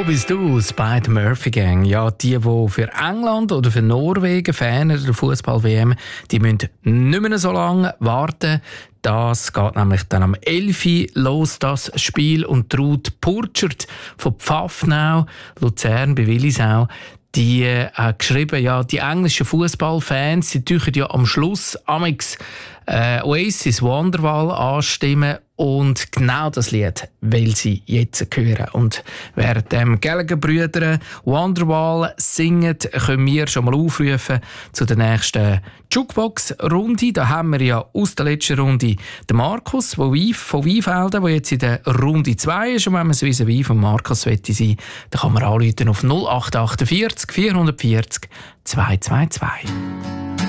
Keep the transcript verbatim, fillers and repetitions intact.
bist du, Spider Murphy Gang. Ja, die, die für England oder für Norwegen Fan der Fußball-W M, die müssen nicht mehr so lange warten. Das geht nämlich dann am elf Uhr los, das Spiel. Und Ruth Purchert von Pfaffenau, Luzern bei Willisau, die hat geschrieben, ja, die englischen Fußballfans, die tun ja am Schluss amix äh, Oasis Wonderwall anstimmen. Und genau das Lied will sie jetzt hören. Und während dem Gallagher-Brüder Wonderwall singen, können wir schon mal aufrufen zu der nächsten Jukebox-Runde. Da haben wir ja aus der letzten Runde den Markus von Weinfelden, der jetzt in der Runde zwei ist. Und wenn man so wie von Markus sein will, dann kann man anrufen auf null acht vier acht vier vier vier zwei zwei zwei.